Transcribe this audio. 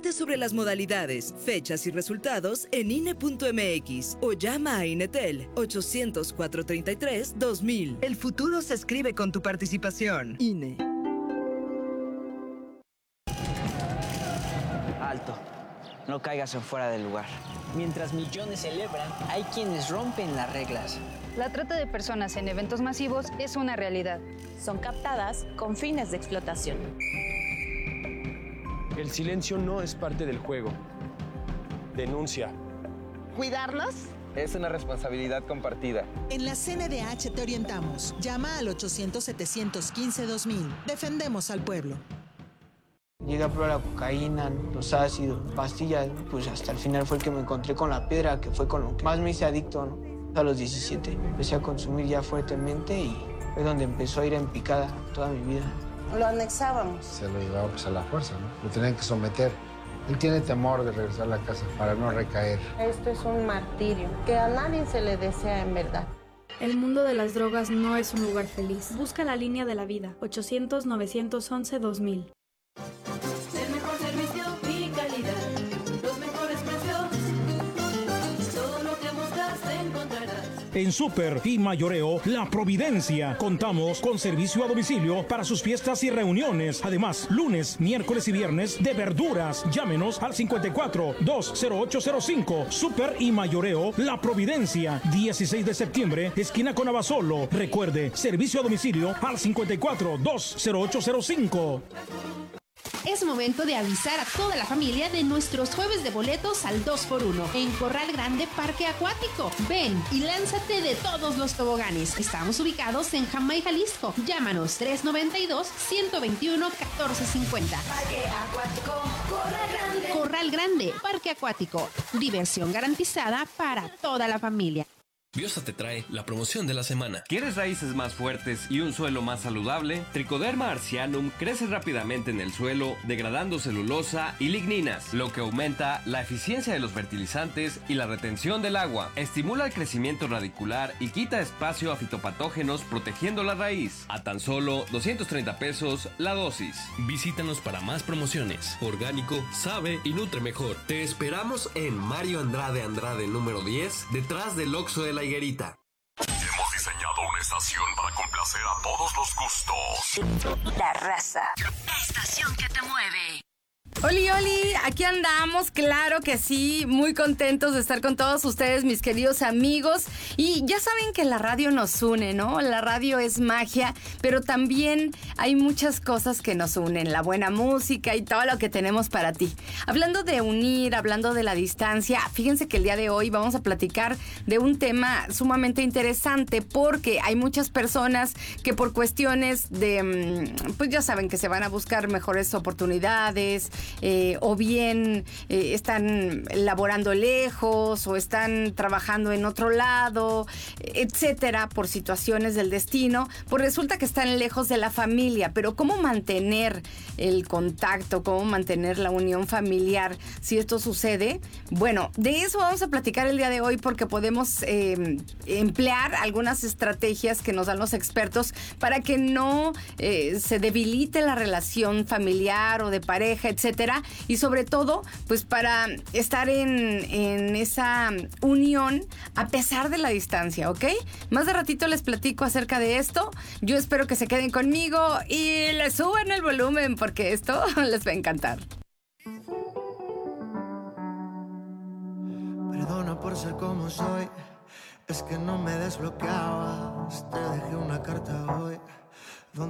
Infórmate sobre las modalidades, fechas y resultados en INE.mx o llama a INETEL 800-433-2000. El futuro se escribe con tu participación. INE. Alto. No caigas en fuera del lugar. Mientras millones celebran, hay quienes rompen las reglas. La trata de personas en eventos masivos es una realidad. Son captadas con fines de explotación. El silencio no es parte del juego. Denuncia. ¿Cuidarlos? Es una responsabilidad compartida. En la CNDH te orientamos. Llama al 800-715-2000. Defendemos al pueblo. Llegué a probar la cocaína, los ácidos, pastillas, pues hasta el final fue el que me encontré con la piedra, que fue con lo que más me hice adicto, ¿no? A los 17 empecé a consumir ya fuertemente y fue donde empezó a ir en picada toda mi vida. Lo anexábamos. Se lo llevaba pues a la fuerza, ¿no? Lo tenían que someter. Él tiene temor de regresar a la casa para no recaer. Esto es un martirio que a nadie se le desea en verdad. El mundo de las drogas no es un lugar feliz. Busca la línea de la vida, 800-911-2000. En Super y Mayoreo La Providencia contamos con servicio a domicilio para sus fiestas y reuniones. Además, lunes, miércoles y viernes de verduras. Llámenos al 54-20805. Super y Mayoreo La Providencia, 16 de septiembre, esquina con Abasolo. Recuerde, servicio a domicilio al 54-20805. Es momento de avisar a toda la familia de nuestros jueves de boletos al 2x1 en Corral Grande Parque Acuático. Ven y lánzate de todos los toboganes. Estamos ubicados en Jamay, Jalisco. Llámanos 392-121-1450. Parque Acuático, Corral Grande. Corral Grande Parque Acuático. Diversión garantizada para toda la familia. Biosa te trae la promoción de la semana. ¿Quieres raíces más fuertes y un suelo más saludable? Trichoderma arcianum crece rápidamente en el suelo, degradando celulosa y ligninas, lo que aumenta la eficiencia de los fertilizantes y la retención del agua. Estimula el crecimiento radicular y quita espacio a fitopatógenos, protegiendo la raíz. A tan solo 230 pesos la dosis. Visítanos para más promociones. Orgánico, sabe y nutre mejor. Te esperamos en Mario Andrade número 10, detrás del Oxxo de la Higuerita. Hemos diseñado una estación para complacer a todos los gustos. La raza. La estación que te mueve. Oli, Oli, aquí andamos, claro que sí, muy contentos de estar con todos ustedes, mis queridos amigos. Y ya saben que la radio nos une, ¿no? La radio es magia, pero también hay muchas cosas que nos unen, la buena música y todo lo que tenemos para ti. Hablando de unir, hablando de la distancia, fíjense que el día de hoy vamos a platicar de un tema sumamente interesante porque hay muchas personas que por cuestiones de, pues ya saben que se van a buscar mejores oportunidades, o bien están laborando lejos o están trabajando en otro lado, etcétera, por situaciones del destino, pues resulta que están lejos de la familia. Pero ¿cómo mantener el contacto? ¿Cómo mantener la unión familiar si esto sucede? Bueno, de eso vamos a platicar el día de hoy porque podemos emplear algunas estrategias que nos dan los expertos para que no se debilite la relación familiar o de pareja, etcétera, y sobre todo, pues para estar en esa unión a pesar de la distancia, ¿ok? Más de ratito les platico acerca de esto. Yo espero que se queden conmigo y le suban el volumen porque esto les va a encantar. Perdona por ser como soy, es que no me desbloqueaba.